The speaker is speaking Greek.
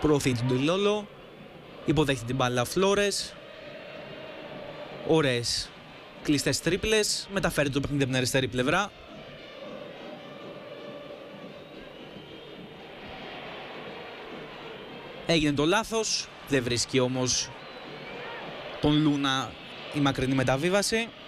Προωθεί τον Τελόλο. Υποδέχεται την μπάλα Φλόρες. Ωραίες κλειστές τρίπλες. Μεταφέρει το παιχνίδι από την αριστερή πλευρά. Έγινε το λάθος. Δεν βρίσκει όμως τον Λούνα η μακρινή μεταβίβαση.